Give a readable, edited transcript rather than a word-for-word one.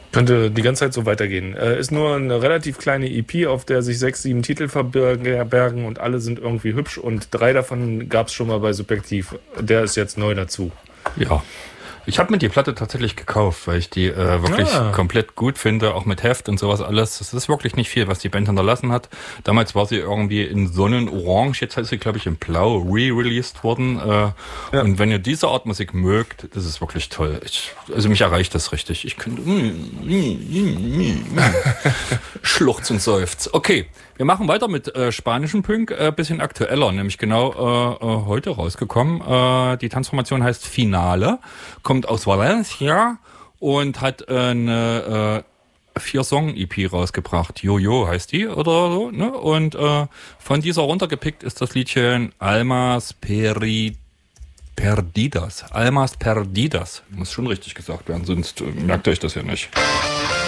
Könnte die ganze Zeit so weitergehen. Ist nur eine relativ kleine EP, auf der sich 6, 7 Titel verbergen und alle sind irgendwie hübsch und 3 davon gab es schon mal bei Subjektiv. Der ist jetzt neu dazu. Ja. Ich habe mir die Platte tatsächlich gekauft, weil ich die wirklich komplett gut finde, auch mit Heft und sowas alles. Es ist wirklich nicht viel, was die Band hinterlassen hat. Damals war sie irgendwie in Sonnenorange, jetzt ist sie, glaube ich, in Blau re-released worden. Und wenn ihr diese Art Musik mögt, das ist wirklich toll. Also mich erreicht das richtig. Ich könnte schluchz und seufz. Okay, wir machen weiter mit spanischem Punk, bisschen aktueller, nämlich genau heute rausgekommen. Die Transformation heißt Finale, kommt aus Valencia und hat eine 4-Song-EP rausgebracht. Jojo heißt die oder so, ne? Und von dieser runtergepickt ist das Liedchen Almas Perdidas. Almas Perdidas. Muss schon richtig gesagt werden, sonst merkt euch das ja nicht.